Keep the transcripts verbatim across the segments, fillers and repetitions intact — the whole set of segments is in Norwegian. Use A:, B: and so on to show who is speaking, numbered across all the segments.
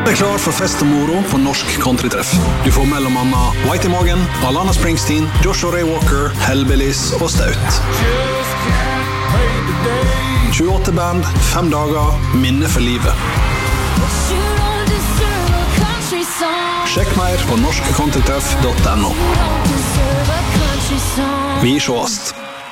A: Er klar for fest og moro på Norsk Countrytreff. Du får mellom annet Whitey Morgan, Alana Springsteen, Joshua Ray Walker, Hellbillies og Staut. tjueåtte band, fem dager, minne for livet. Sjekk mer på norsk countrytreff punktum no. Vi sjåast.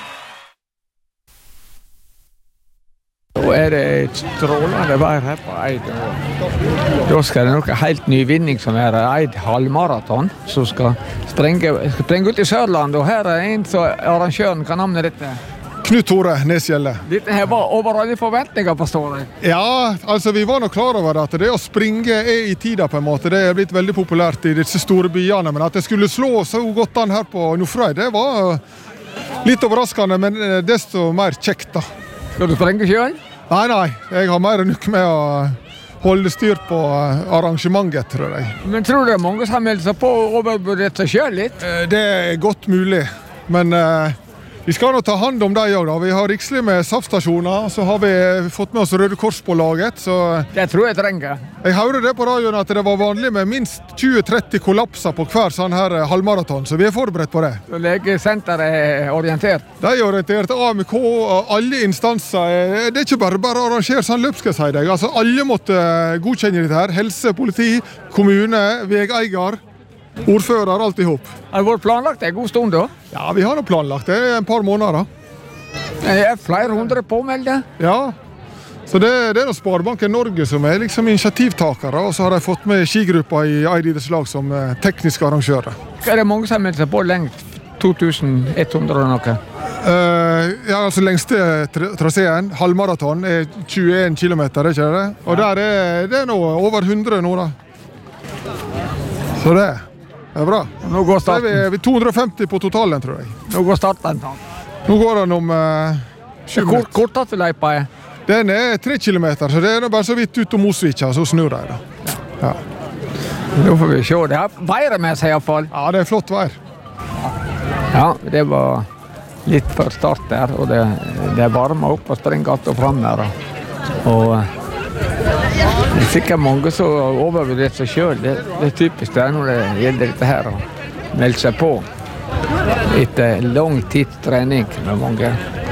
B: Nå er det et strålende vær her på Eid. Da skal det noe helt ny vinning som er Eid halvmaraton, som skal sprenge, skal sprenge ut i Sørland, og her er en som arrangøren kan navne dette.
C: Knut Tore Nesgjelle.
B: Dette her var over alle forventninger, forstår jeg.
C: Ja, altså vi var nok klar over at det å springe er i tida på en måte. Det er blitt veldig populært i disse store byene, men at det skulle slå så godt an her på Nordfrøy, det var litt overraskende, men desto mer kjekt da.
B: Skal du sprenge selv?
C: Nei, nei. Jeg har mer enn nok med å holde styr på arrangementet, tror jeg.
B: Men tror du det er mange som har meldt seg på og overvurdert seg selv litt?
C: Det er godt mulig, men uh, vi skal nå ta hand om deg også da. Vi har rikslig med saftstasjoner, så har vi fått med oss Røde Kors på laget, så...
B: Det tror jeg trenger.
C: Jeg hører det på radioen at det var vanlig med minst tjue til tretti kollapser på hver sånn her halvmaraton, så vi er forberedt på det.
B: Så legesenteret er orientert?
C: De er orientert, A M K og alle instanser. Det er ikke bare bare å arrangere sånn løp, skal jeg si deg. Altså, alle måtte godkjenne dette her. Helse, politi, kommune, vegeier, ordfører, alt i hop.
B: Har det vært planlagt en god stund da?
C: Ja, vi har nå planlagt det en par måneder da.
B: Det er flere hundre påmeldte?
C: Ja. Så det, det er Sparebanken Norge som er liksom initiativtakere, og så har de fått med skigruppa i Eid idrettslag som tekniske arrangører.
B: Er det mange som melder seg på lengt? to tusen ett hundre og noe?
C: Uh, ja, altså lengste traseen, halvmaraton, er tjueen kilometer, ikke det? Og der er det nå over hundre nå da. Så det, det er bra.
B: Nå går starten.
C: Det er vi to hundre og femti på totalen, tror jeg.
B: Nå går starten.
C: Nå går den om uh, sju
B: minutter. Hvor korteste løypa er?
C: Den er tre kilometer, så det er bare så vidt ut om Mosvika, så snur de da. Ja.
B: Nå får vi se. Det har været med seg i hvert fall.
C: Ja, det er flott vær.
B: Ja, det var litt før start der, og det, det varmer opp og springer alt og frem der. Og det er sikkert mange som har overvurdert seg selv. Det, det er typisk det når det gjelder dette her, å melde seg på etter lang tids trening med mange.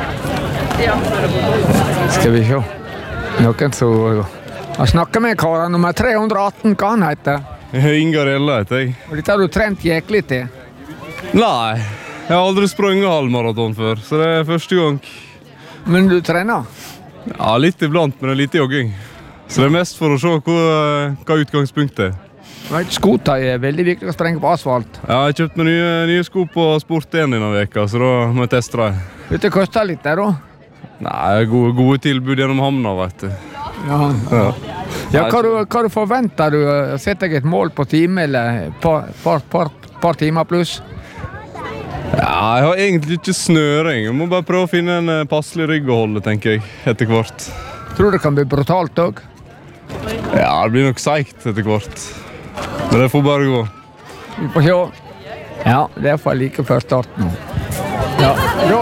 B: Skal vi se. Noen som har snakket med karen nummer tre hundre og atten, hva han heter?
D: Ingarella heter jeg.
B: Og dette har du trent jæklig til?
D: Nei, jeg har aldri sprunget halvmaraton før, så det er første gang.
B: Men du trener?
D: Ja, litt iblant, men det er lite jogging. Så det er mest for å se hva, hva utgangspunktet er.
B: Skotøy er veldig viktig å sprenge på asfalt.
D: Ja, jeg har kjøpt meg nye, nye sko på Sport én denne veka, så da må jeg teste det.
B: Dette koster litt der da?
D: Nei, gode, gode tilbud gjennom hamna, vet du.
B: Ja, ja. Ja, hva, du, hva du forventer du? Setter jeg et mål på time eller par, par, par, par timer pluss?
D: Ja, jeg har egentlig ikke snøring. Jeg må bare prøve å finne en passelig rygg å holde, tenker jeg, etter hvert.
B: Tror du det kan bli brutalt også?
D: Ja, det blir nok seikt etter hvert. Men det får bare gå.
B: Vi får se. Ja, det er for like før starten. Ja, da,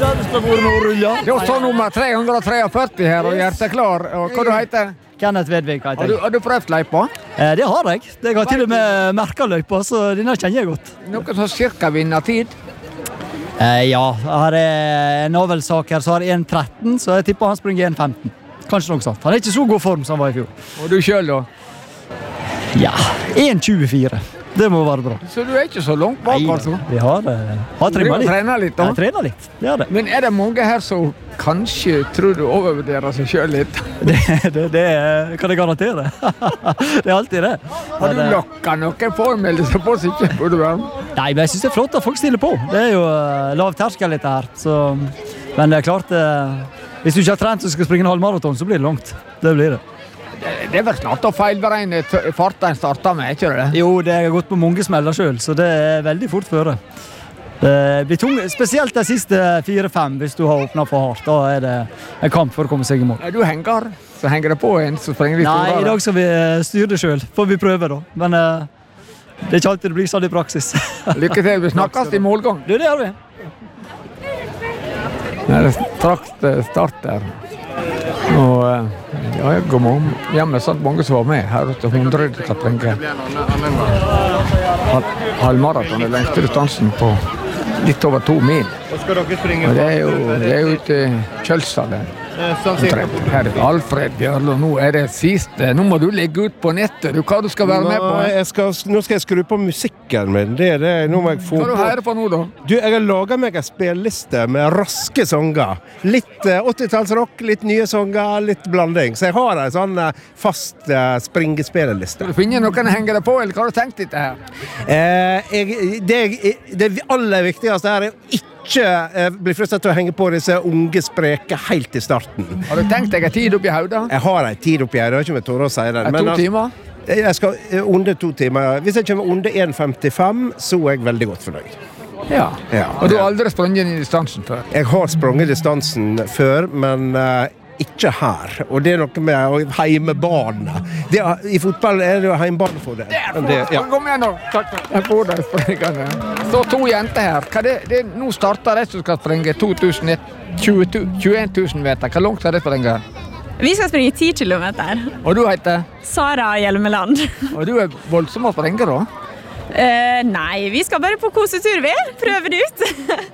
B: da står nummer tre hundre og førti her og hjertet klar. Og hva du heter?
E: Kenneth Vedvik heter
B: jeg. Har du, har du prøvd løypa?
E: Eh, det har jeg. Jeg har til og med merket løypa, så denne kjenner jeg godt.
B: Noen som cirka vinner tid?
E: Eh, ja, her er en avlsaker som har en tretten, så jeg tipper han springer en femten. Kanskje noe sånt. Han er ikke så god form som han var i fjor.
B: Og du selv da?
E: Ja, en tjuefire. Det må være bra.
B: Så du er ikke så langt bak,
E: Nei,
B: altså?
E: Vi har, uh, har trenet litt.
B: Trener litt, da?
E: Ja, trener litt. Det er det.
B: Men er det mange her som kanskje tror du overvurderer seg selv litt?
E: det, det, det kan jeg garantere. Det er alltid det.
B: Har du lokket noen formelde seg på seg ikke burde være?
E: Nei, men jeg synes det er flott at folk stiller på. Det er jo uh, lav terskel litt her. Så, men det er klart, uh, hvis du ikke har trent og skal springe en halv maraton, så blir det langt. Det blir det.
B: Det er vel snart å feilberegne farten starter med, ikke det?
E: Jo, det har gått på mange smeller selv, så det er veldig fort føre. Det blir tung, spesielt de siste fire fem hvis du har åpnet for hardt. Da er det en kamp for å komme seg i mål.
B: Er du henger? Så henger det på en, så springer de
E: Nei, i dag skal vi styre det selv. Får vi prøve da. Men uh, det er ikke alltid det blir sånn i praksis.
B: Lykke til, vi snakkes i målgang.
E: Du, det gjør vi.
B: Det er straks start der. Og uh, Ja, jeg går med hjemme sånn mange som var med her til hundre skal sprenge halvmaraton, den lengste distansen på litt over to mil. Og det er jo, det er jo ute i Kjølsdalen. Her er Alfred Bjørlo, nå er det siste. Nå må du legge ut på nettet. Du, hva du skal være med på?
F: Nei, jeg skal, nå skal jeg skru på musikken min. Det er det. Nå må jeg få
B: Hva du hører på nå da?
F: Du, jeg har laget meg en spilleliste med raske sanger. Litt uh, åttitallsrock, litt nye sanger, litt blanding. Så jeg har en sånn uh, fast uh, springespilleliste.
B: Du finner noen å henge deg på, eller hva har du tenkt dette her?
F: Eh, jeg, det, det aller viktigste her er ikke ikke bli fristet til å henge på disse unge spreke helt i starten.
B: Har du tenkt deg en tid opp i hodet?
F: Jeg har en tid opp i hodet, jeg har ikke med tåre å si det.
B: Er to timer?
F: Jeg skal under to timer. Hvis jeg kommer under en femtifem, så er jeg veldig godt fornøyd.
B: Ja,
F: ja.
B: Og du har aldri sprunget i distansen før?
F: Jeg har sprunget distansen før, men uh, ikke her. Og det er noe med heimebane. Det er, I fotball er det jo heimebane for det.
B: det ja. Kom igjen nå. Jeg får deg sprengende. Så to jenter her. Hva det, det, nå starter de som skal sprenge to tusen tjueen tusen meter. Hva langt skal de sprenge?
G: Vi skal springe ti kilometer.
B: Og du heter?
G: Sara Hjelmeland.
B: Og du er voldsom å sprenge da?
G: Uh, nei, vi skal bare på kosetur, vi. Prøve det ut.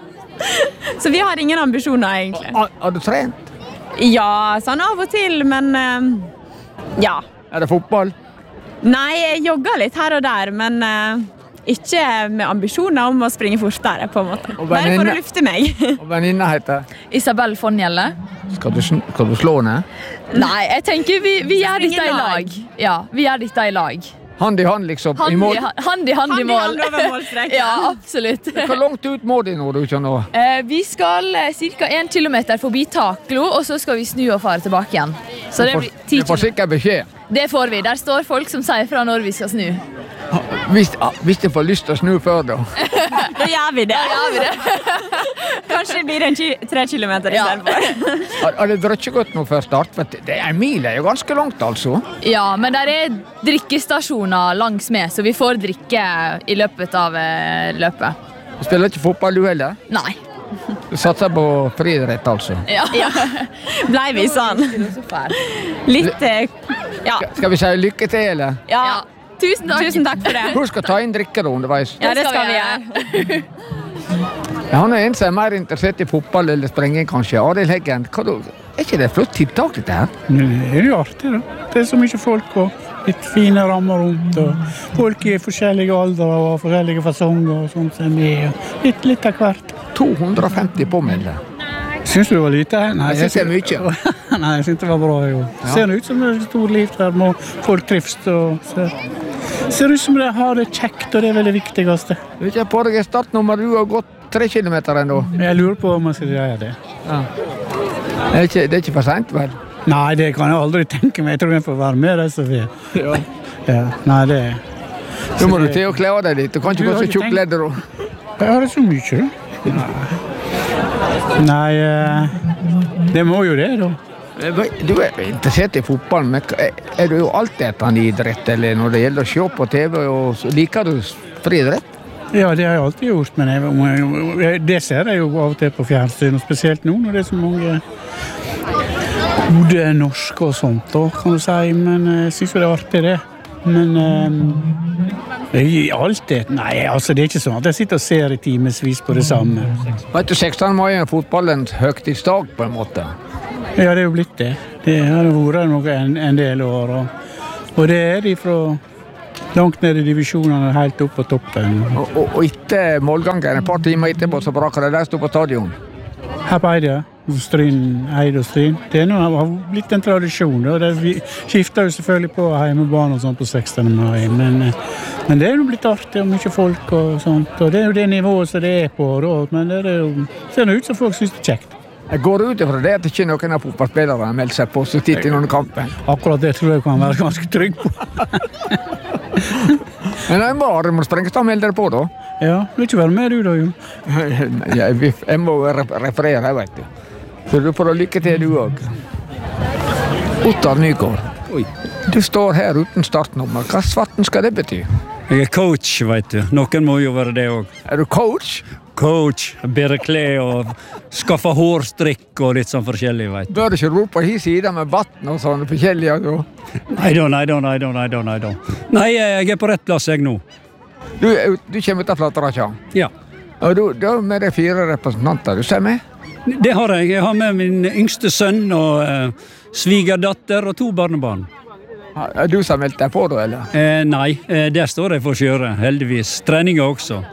G: Så vi har ingen ambisjoner, egentlig.
B: Har, har du trent?
G: Ja, sånn av og til, men uh, ja.
B: Er det fotball?
G: Nei, jeg jogger litt her og der, men uh, ikke med ambisjoner om å springe fortere, på en måte. Bare for å lufte meg.
B: Og venninna heter?
H: Isabel Fonjelle.
B: Skal du, skal du slå ned?
H: Nei, jeg tenker vi, vi gjør dette i lag. Ja, vi gjør dette i lag.
B: Hand i hand liksom,
H: hand
B: i mål?
H: Hand i hand i mål. Ja, absolutt.
B: Hvor langt ut må de nå, du ikke nå?
H: Eh, vi skal cirka en kilometer forbi Taklo, og så skal vi snu og fare tilbake igjen. Så det blir ti
B: kilometer. Du får sikkert beskjed.
H: Det får vi. Der står folk som sier fra når vi skal snu.
B: Hvis, hvis de får lyst til å snu før da.
G: Da gjør vi det.
H: Da gjør vi det.
G: Kanskje det blir en ki tre kilometer i
H: ja.
G: stedet for.
B: Har, har det drøtt godt nå før start? For det er en mil, er jo ganske langt altså.
H: Ja, men der er drikkestasjoner langs med, så vi får drikke i løpet av uh, løpet.
B: Du spiller ikke fotball du heller?
H: Nei.
B: Du satser på friidrett altså?
H: Ja. ja.
G: Blei vi sånn? Litt, ja.
B: Skal vi si lykke til, eller?
G: Ja. ja. Tusen takk. Tusen takk for det.
B: Husk å ta inn drikker underveis.
G: Ja, det skal vi gjøre.
B: Han er en som er mer interessert i fotball eller sprenging, kanskje. Arild Heggen, hva du, er ikke det et flott tiltak dette her?
I: Det er jo artig, da. Det er så mye folk og litt fine rammer rundt. Og folk i forskjellige aldre og forskjellige fasonger og sånt som er litt, litt av hvert.
B: to hundre og femti påmeldte.
I: Syns du det var lite? Nei,
B: jeg synes det er mye.
I: Nei, jeg synes det var bra, jo. Ja. Ser ut som det er et stort liv der, og folk trives. Og ser, ser ut som det har det kjekt, og det er veldig viktigste.
B: Du er ikke på deg startnummer, du har gått tre kilometer ennå.
I: Jeg lurer på om jeg skal gjøre det.
B: Ja. Det, er ikke, det er ikke for sent, vel?
I: Nei, det kan jeg aldri tenke meg. Jeg tror jeg får være med deg, Sofie. Ja. Ja. Nei, det er...
B: Så må du til å kle av deg litt. Du kan ikke gå så tjukkledd, da.
I: Jeg har det så mye, da. Nei. Nei, det må jo det da.
B: Du er interessert i fotball, men er du jo alltid etter en idrett, eller når det gjelder å se på T V, og så liker du friidrett?
I: Ja, det har jeg alltid gjort, men jeg, det ser jeg jo av og til på fjernsyn, og spesielt nå når det er så mange gode norske og sånt, da, kan du si, men jeg synes jo det er artig det. Men um, alltid, nei, altså det er ikke sånn at jeg sitter og ser i timesvis på det samme.
B: Vet du, sekstende mai er fotballens høgtidsdag på en måte.
I: Ja, det er jo blitt det. Det har vært noe en, en del år, og, og det er de fra langt ned i divisjonene, helt opp på toppen.
B: Og, og, og etter målgangen, et par timer etterpå, så braker det der stå på stadion?
I: Her på Eide, Stryn, Eide og Stryn. Det er noe, har blitt en tradisjon, og det skifter jo selvfølgelig på hjemmebane og sånt på sekstende mai, men, men det er jo blitt artig og mye folk og sånt, og det er jo det nivået som det er på, da, men det er jo, ser det ut som folk synes det er kjekt.
B: Jeg går ut ifra det at ikke noen av fotballspillere har meldt seg på så titt i noen kampen.
I: Akkurat det tror jeg kan være ganske trygg på.
B: Men jeg må, må Sprengstad melde deg på da.
I: Ja, vil ikke være med du da, jo.
B: Ja, jeg må referere, vet du. Så du får lykke til du også. Ottar Nygaard. Oi. Du står her uten startnummer. Hva svarten skal det bety?
J: Jeg er coach, vet du. Noen må jo være det også.
B: Er du coach?
J: coach, bedre klær og skaffe hårstrikk og litt sånn forskjellig, vet du.
B: Bør du ikke rope på hi sida med batten og sånn forskjellige da?
J: Nei da, nei da, nei da, nei da, nei da. Nei, jeg er på rett plass jeg nå.
B: Du, du kommer ut av Flatrakkja?
J: Ja.
B: Og du, du har med deg fire representanter, du ser med?
J: Det har jeg. Jeg har med min yngste sønn og eh, svigerdatter og to barnebarn.
B: Er du som har meldt deg på da, eller?
J: Eh, nei, eh, der står jeg for å kjøre, heldigvis. Treninger også.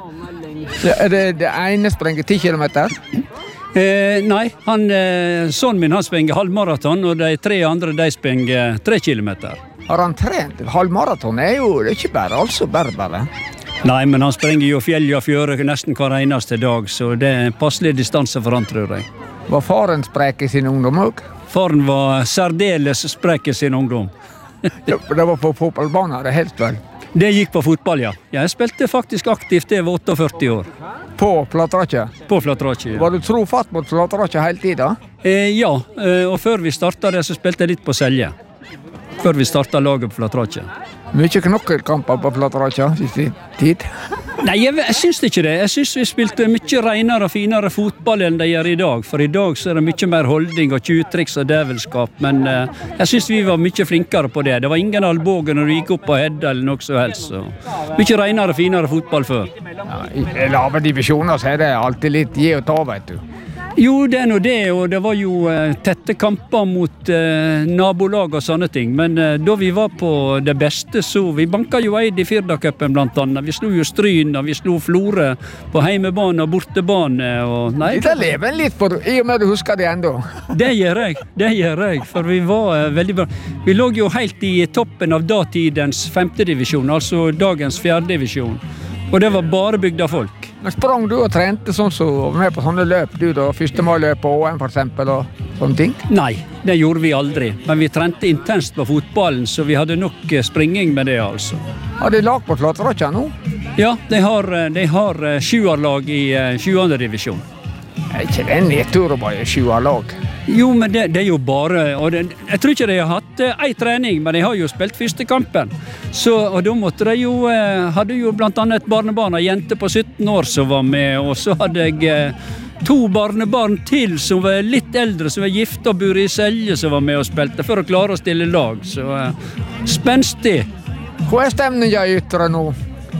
B: Er det det ene sprenger ti kilometer?
J: Eh, nei, han, eh, sønnen min han sprenger halvmaraton, og de tre andre de sprenger tre kilometer.
B: Har han trent? Halvmaraton er jo det er ikke bare, altså bare bare.
J: Nei, men han sprenger jo fjell og fjøre nesten hver eneste dag, så det er passelig distanse for han, tror jeg.
B: Var faren sprek i sin ungdom også? Faren
J: var særdeles sprek i sin ungdom.
B: Ja, det var på fotballbanen, det helt vel?
J: Det gikk på fotball, ja. Jeg spilte faktisk aktivt, det var førtiåtte år.
B: På Flatrakkja?
J: På Flatrakkja, ja.
B: Var du trofatt mot Flatrakkja hele tiden?
J: Eh, ja, og før vi startet det, så spilte jeg litt på Selje. Før vi startet laget på Flatrakkja.
B: Mye knokkelkamper på Flatrakkja siste tid?
J: Nei, jeg, jeg syns ikke det. Jeg syns vi spilte mye renere og finere fotball enn de gjør i dag. For i dag så er det mye mer holdning og tjuvtriks og dævelskap. Men eh, jeg syns vi var mye flinkere på det. Det var ingen albåge når du gikk opp på Hedda eller noe så helst. Så. Mye renere og finere fotball før.
B: Ja, i lave divisjoner så er det alltid litt gi og ta, vet du.
J: Jo, det er nå det, og det var jo eh, tette kamper mot eh, nabolag og sånne ting. Men eh, da vi var på det beste, så vi banket jo Eid i Firdacupen blant annet. Vi slo jo Stryn, og vi slo Flore på heimebane og bortebane. Og, nei,
B: det lever litt på, i og med du husker det enda.
J: Det gjør jeg, det gjør jeg, for vi var eh, veldig bra. Vi lå jo helt i toppen av datidens femte divisjon, altså dagens fjerde divisjon. Og det var bare bygd av folk.
B: Men sprang du og trente sånn som så, med på sånne løp, du da? Første mai-løp på Å M for eksempel, og sånne ting?
J: Nei, det gjorde vi aldri. Men vi trente intenst på fotballen, så vi hadde nok springing med det, altså.
B: Har de lag på Flatrakkja nå?
J: Ja, de har, de har sjuerlag i sjuende divisjon.
B: Er ikke det en nedtur å bare sjuerlag?
J: Jo, men det, det er jo bare... Og det, jeg tror ikke de har hatt en trening, men de har jo spilt første kampen. Så, og da måtte de jo... Hadde jo blant annet et barnebarn og jente på sytten år som var med, og så hadde jeg to barnebarn til som var litt eldre, som var gift og bor i Selje, som var med og spilte, for å klare å stille lag. Så spenstig.
B: Hva er stemningen i Ytre nå?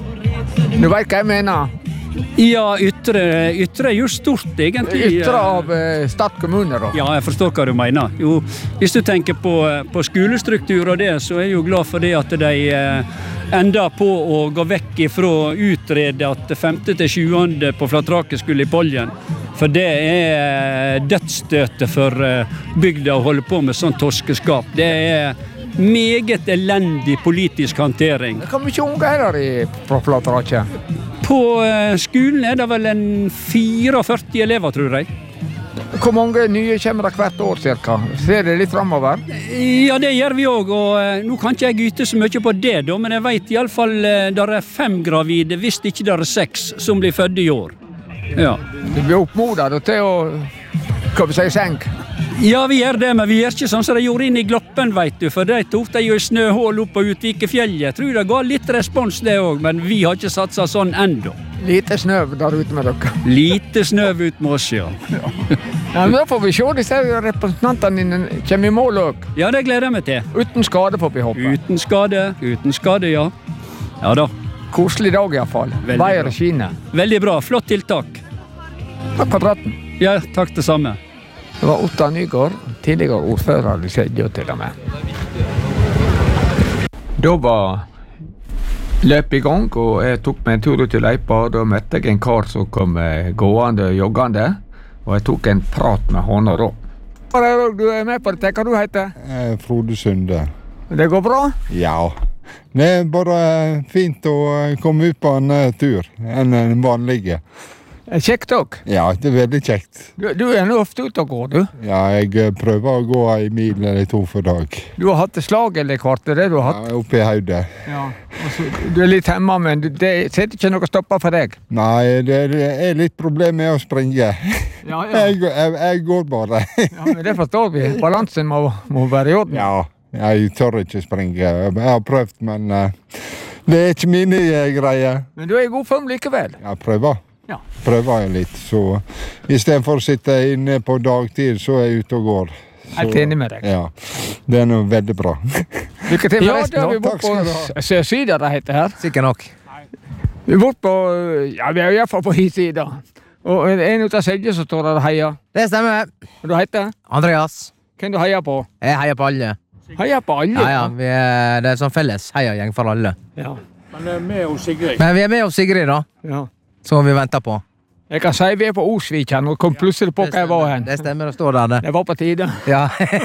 B: Du vet hva jeg mener?
J: Ja, Ytre, ytre er jo stort, egentlig.
B: Ytre av eh, Stad kommune, da?
J: Ja, jeg forstår hva du mener. Jo, hvis du tenker på, på skolestruktur og det, så er jeg jo glad for det at de eh, enda på å gå vekk ifra å utrede at femte til sjuende på Flatraket skulle i Poljen. For det er dødsstøtet for eh, bygda å holde på med sånn torskeskap. Det er meget elendig politisk hantering.
B: Hvor mye unge er der i Flatraket?
J: På skolen er det vel en førtifire elever, tror jeg.
B: Hvor mange nye kommer det hvert år, cirka? Ser det litt fremover?
J: Ja, det gjør vi også, og nå kan ikke jeg gyte så mye på det, da, men jeg vet i alle fall der er fem gravide, hvis ikke der er seks, som blir født i år. Ja.
B: Du blir oppmodet til å, hva vi sier, senk?
J: Ja, vi gjør det, men vi gjør ikke sånn som de gjorde inn i Gloppen, vet du, for de tok de jo i snøhål opp på Utvikefjellet. Jeg tror det ga litt respons det også, men vi har ikke satset sånn enda.
B: Lite snø der ute med dere.
J: Lite snø ut med oss, ja.
B: Ja. Ja, men da får vi se, disse representantene dine kommer i mål også.
J: Ja, det gleder jeg meg til.
B: Uten skade får vi håpe.
J: Uten skade, uten skade, ja. Ja da.
B: Koselig dag i hvert fall. Veier skinner.
J: Veldig bra, flott tiltak.
B: Takk for praten.
J: Ja, takk det samme.
B: Det var Otta Nygård, tidligere ordfører i Selje til og med. Da var løp i gang, og jeg tok meg en tur ut til Leipa. Da møtte jeg en kar som kom gående, joggende, og jeg tok en prat med henne da. Du er med på det, hva du heter?
K: Eh, Frode Sunde.
B: Det går bra?
K: Ja. Det er bare fint å komme ut på en tur enn en vanlige.
B: Kjekt òg?
K: Ja, det er veldig kjekt.
B: Du, du er nå ofte ute og går, du?
K: Ja, jeg prøver å gå en mil eller to for dag.
B: Du har hatt slag eller kvart, det er det du har hatt?
K: Ja, oppe i Haude.
B: Ja, altså, du er litt hemma, men det setter ikke noe stopper for deg?
K: Nei, det er litt problem med å springe. Ja, ja. Jeg, jeg, jeg går bare.
B: Ja, men det forstår vi. Balansen må, må være i orden.
K: Ja, jeg tør ikke springe. Jeg har prøvd, men uh, det er ikke mine greier.
B: Men du er i god form likevel?
K: Ja, prøver. prøver jeg litt. Så i stedet for å sitte inne på dagtid, så er jeg ute og går.
B: Helt enig med deg.
K: Ja, det er noe veldig bra.
B: Lykke til med
K: Ja,
B: resten.
K: det har
B: Vi
K: vi
B: bort på Sørsida, det heter her.
L: Sikkert nok.
B: Vi er bort på, ja, vi er i hvert fall på hissida. Og en ut av Selje som står der og heier.
L: Det stemmer.
B: Hva du heter?
L: Andreas.
B: Hvem du heier på?
L: Jeg heier på alle.
B: Heier på alle?
L: Ja, ja, vi er, det er sånn felles heiagjeng for alle.
B: Ja.
I: Men det er med hos Sigrid.
L: Men vi er med hos Sigrid da,
B: Ja.
L: som vi venter på.
B: Jeg kan si vi er på Osviken, og kom plutselig på hva jeg var hen.
L: Det stemmer, det står der det.
B: Det var på tide.
L: Ja.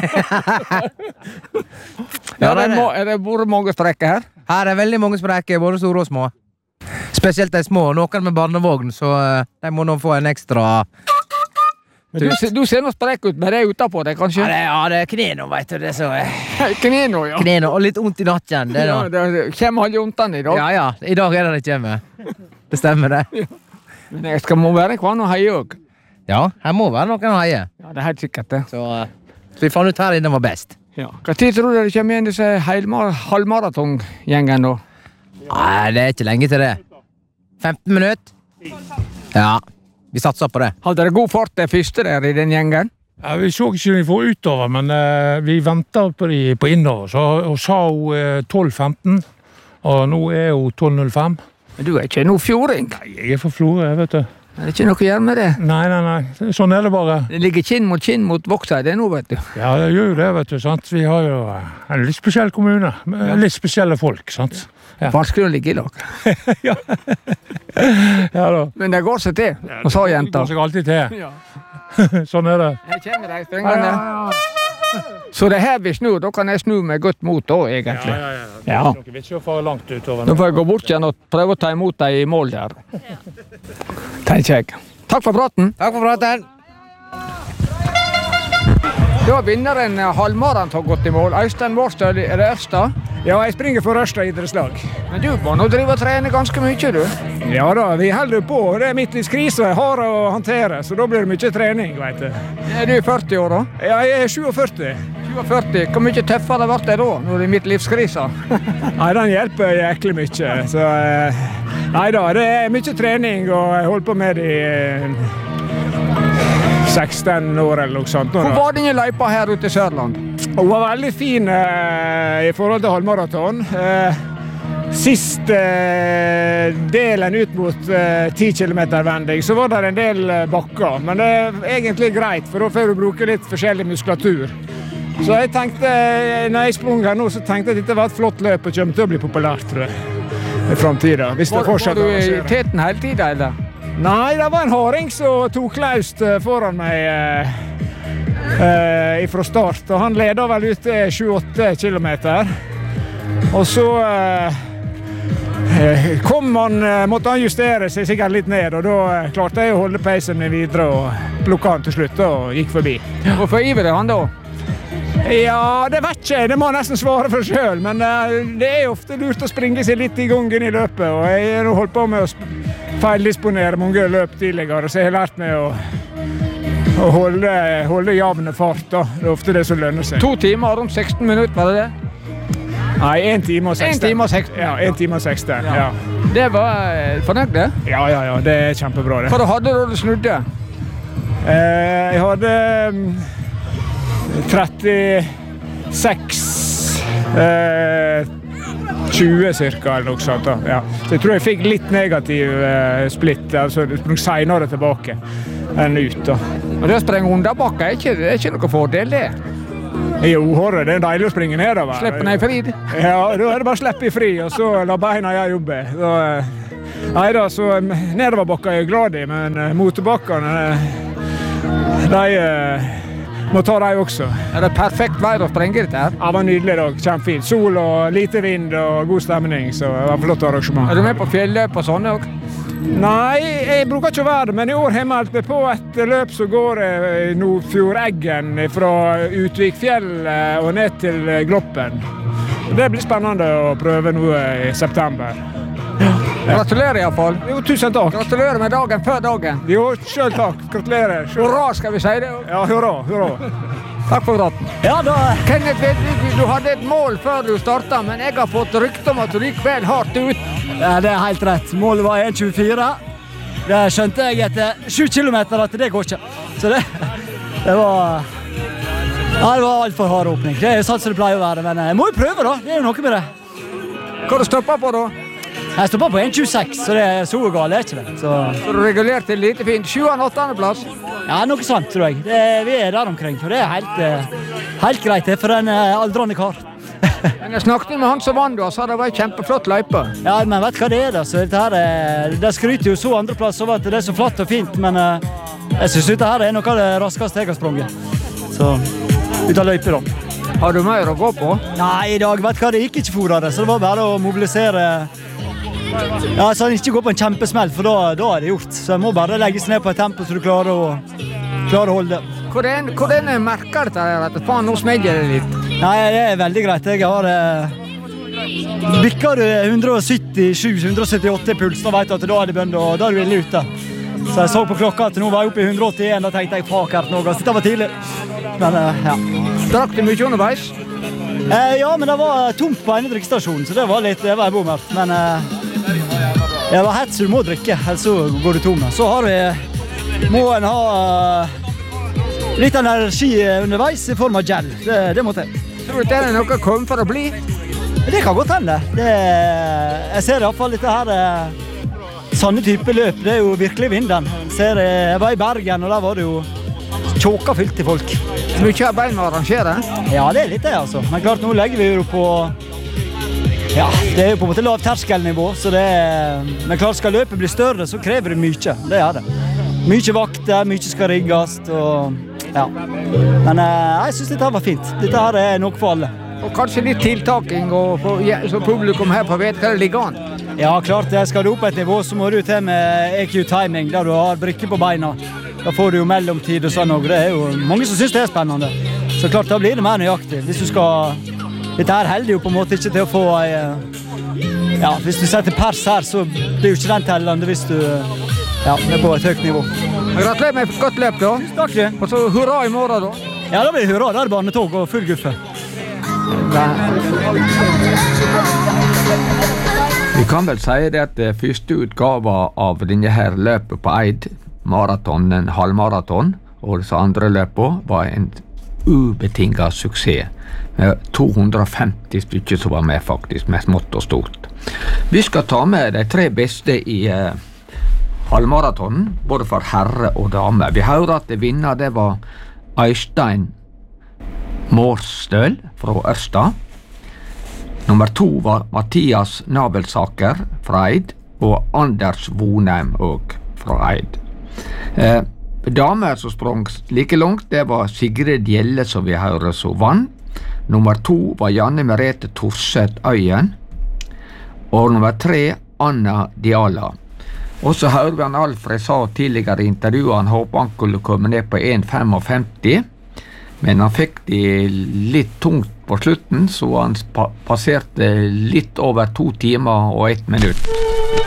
B: Ja, det er, må, er det vært mange strekker her?
L: Her er veldig mange sprekker, både store og små. Spesielt de små, noen med barnevogn, så uh, de må nå få en ekstra...
B: Du, du ser noe sprek ut, men det er utenpå det, kanskje?
L: Ja, det, ja, det er kneno, vet du, det er så...
B: Kneno, ja.
L: Kneno, og litt ondt i nakken, det
B: Ja,
L: da.
B: det kommer alle ondtene i dag.
L: Ja, ja, i dag er det det kommer. Det stemmer det.
B: Ja. Men jeg skal må være kvann og heie også.
L: Ja, her må være noen å heie.
B: Ja, det er helt sikkert det.
L: Så, uh, så vi fant ut her inne var best.
B: Ja. Hva tid tror du det kommer igjen disse halvmaraton-gjengen da?
L: Nei, det er ikke lenge til det. femten minutter? Ja, vi satser på det.
B: Hadde dere god fart det første der i den gjengen?
I: Ja, vi så ikke de får utover, men uh, vi ventet på de på innover. Så og sa hun uh, tolv femten, og nå er hun tolv null fem.
B: Men du er ikke noe fjording?
I: Nei, jeg er for Florø, vet du.
B: Er det ikke noe å gjøre med det?
I: Nei, nei, nei. Sånn er det bare.
B: Det ligger kinn mot kinn mot Vågsøy, det nå, vet du.
I: Ja, det gjør jo det, vet du, sant? Vi har jo en litt spesiell kommune, med litt spesielle folk, sant?
B: Ja. Vanskelig å ligge i lag.
I: Ja. Ja da.
B: Men det går seg til, og sa jenta.
I: Det går seg alltid til.
B: Ja.
I: Sånn er det.
B: Jeg kjenner deg springende. Ja, ja, ja. Så det her vi snur, da kan jeg snu med godt mot da, egentlig.
I: Ja, ja, ja.
B: Ja.
I: Dere vil ikke fare langt utover.
B: Nå får jeg gå bort igjen og prøve å ta imot deg i mål der. Tenker jeg. Takk for praten.
L: Takk for praten.
B: Da vinner en halvmaraton gått i mål. Øystein Mårstøl, er det Ørstad?
M: Ja, jeg springer for Ørstad idrettslag.
B: Men du må nå drive og trene ganske mye, du.
M: Ja da, vi holder på. Det er midtlivskrise jeg har å håndtere, så da blir det mye trening, vet du.
B: Er du førti år da?
M: Ja, jeg er sjuogførti.
B: sjuogførti. Hvor mye tøffere ble det da, når det er midtlivskrisa?
M: Nei, den hjelper jæklig mye. Så, nei da, det er mye trening, og jeg holder på med det i seksten år eller noe sånt.
B: Hvor var denne løypa her ute i Sørland?
M: Hun var veldig fin eh, i forhold til halvmaraton. Eh, sist eh, delen ut mot eh, ti kilometer vending, så var det en del eh, bakker. Men det er egentlig greit, for da får du bruke litt forskjellig muskulatur. Så jeg tenkte, når jeg sprang her nå, så tenkte jeg at dette var et flott løp og kommer til å bli populært, tror jeg, i fremtiden. Hvis det
B: Var,
M: fortsetter
B: var du i
M: å
B: teten hele tiden, eller?
M: Nei, det var en harding som tok klaust foran meg eh, eh, fra start, og han leder vel ut sju åtte kilometer. Og så eh, kom han, måtte han justere seg sikkert litt ned, og da eh, klarte jeg å holde peisen min videre og plukke han til slutt og gikk forbi.
B: Hvorfor ivrig han da?
M: Ja, det vet ikke jeg. Det må jeg nesten svare for selv, men uh, det er ofte lurt å springe seg litt i gangen i løpet, og jeg har holdt på med å feildisponere mange løp tidligere, så jeg har lært meg å, å holde, holde jevne fart, da. Det er ofte det som lønner seg.
B: To timer, rundt seksten minutter, var det det?
M: Nei, en time og seksten.
B: En time og seksten.
M: Ja, en time og seksten, ja.
B: ja. Det var uh, fornøyd det?
M: Ja, ja, ja, det er kjempebra det.
B: Hva du hadde da du snudde?
M: Uh, jeg hadde... Um, trettiseks eh, tjue cirka, eller noe sånt. Ja. Så jeg tror jeg fikk litt negativ eh, splitt, altså sprang senere tilbake enn ut. Da.
B: Og det å sprenge underbakke er ikke, det er ikke noe fordel, det?
M: Jo, horre, det er deilig å springe nedover.
B: Slippe ned i fri?
M: Ja, da er det bare å slippe i fri, og så la beina gjøre jobben. Nei da, så nedoverbakker er jeg glad i, men motorbakkene, de... må ta deg også.
B: Er det perfekt vær å sprenge dette her?
M: Ja, det var nydelig dag. Kjempefint. Sol og lite vind og god stemning, så det var et flott arrangement.
B: Er du med på fjelløp og sånne også?
M: Nei, jeg bruker ikke å være det, men i år har jeg meldt meg på et løp som går i Nordfjord-Eggen fra Utvikfjell og ned til Gloppen. Det blir spennende å prøve noe i september.
B: Gratulerer i hvert fall.
M: Jo, tusen takk.
B: Gratulerer med dagen før dagen.
M: Jo, selv takk. Gratulerer. Selv.
B: Hurra, skal vi si det?
M: Ja, hurra, hurra.
B: Takk for praten.
E: Ja, da...
B: Kenneth Vedvig, du hadde et mål før du startet, men jeg har fått rykte om at du gikk vel hardt ut.
E: Ja, det er helt rett. Målet var en tjuefire. Det skjønte jeg etter sju kilometer at det går ikke. Så det, det var... Ja, det var alt for hard åpning. Det er jo sånn som det pleier å være, men jeg må jo prøve da. Det er jo noe med det.
B: Hva du stopper på da?
E: Jeg stopper på en tjueseks, så det er så galt, det er ikke det. Så,
B: så du regulerte litt fint. sjuende åttende plass?
E: Ja, noe sånt, tror jeg. Det, vi er der omkring, og det er helt, helt greit det for en aldrende kar.
B: Men jeg snakket med han som vann da, så det var en kjempeflott løype.
E: Ja, men vet du hva det er da? Så dette her, det skryter jo så andreplass over at det er så flatt og fint, men jeg synes dette her er noe av det raskeste jeg har sprunget. Så... ut av løyper da.
B: Har du mer å gå på?
E: Nei, i dag vet du hva, det gikk ikke for det, så det var bare å mobilisere. Ja, så han ikke går på en kjempesmell, for da, da er det gjort. Så jeg må bare legges ned på et tempo så du klarer å, klarer å holde det.
B: Hvordan, hvordan merker dette her, at faen, nå smeller det litt?
E: Nei, det er veldig greit. Jeg har... Bikker du hundre syttisju til hundre syttiåtte i puls, da vet du at da er det bønd, og da er du ille ute. Så jeg så på klokka at nå var jeg oppe i hundre åttien, da tenkte jeg, fuck her noe, så det var tidlig. Men, ja.
B: Drakk du mye underveis?
E: Eh, ja, men det var tomt på ene drikkestasjonen, så det var litt, det var bommert. Men eh, jeg var hett, så du må drikke, ellers så går du tom. Så har vi, må en ha uh, litt energi underveis i form av gel. Det, det må til.
B: Tror du det er noe kom for å bli?
E: Det kan godt hende. Det, jeg ser i hvert fall litt her... Uh, sånne type løp, det er jo virkelig vinden. Ser, jeg var i Bergen, og der var det jo tjåka fylt til folk.
B: Så mye arbeid med å arrangere?
E: Ja, det er litt det, altså. Men klart, nå legger vi jo på... Ja, det er jo på en måte lavterskelnivå, så det er... Men klart, skal løpet bli større, så krever det mye. Det er det. Mye vakter, mye skal rigges, og... Ja. Men jeg synes dette var fint. Dette her er nok for alle.
B: Og kanskje litt tiltaking, og for, ja, så publikum her på vet hva det ligger an?
E: Ja, klart, skal du opp et nivå, så må du til med E Q-timing, der du har brikker på beina. Da får du jo mellomtid og sånn, og det er jo mange som synes det er spennende. Så klart, da blir det mer nøyaktig. Hvis du skal... Dette her heldig jo på en måte ikke til å få... Ja, hvis du setter pers her, så blir jo ikke den tellende hvis du... Ja, er på et høyt nivå.
B: Gratulerer med et godt løp da.
E: Takk det.
B: Og så hurra i morgen da.
E: Ja, da blir det hurra. Da er det barnetog og full guffe.
B: Vi kan vel si det at første utgave av denne her løpet på Eid, maraton, en halvmaraton, og disse andre løpet var en ubetinget suksess. Med to hundre og femti stykker som var med faktisk, med smått og stort. Vi skal ta med de tre beste i eh, halvmaratonen, både for herre og dame. Vi hører at det vinner, det var Øystein Mårstøl fra Ørsta. Nummer to var Mathias Nabelsaker fra Eid, og Anders Vonheim også fra Eid. Eh, damer som sprang like langt, det var Sigrid Gjelle som vi hører som vann. Nummer to var Janne Merete Torset Øyen, og nummer tre Anna Diala. Og så hører vi han Alfred sa tidligere i intervjuet, han håper han kunne komme ned på en komma femtifem, men han fikk det litt tungt på slutten, så han pa- passerte litt over to timer og ett minutt.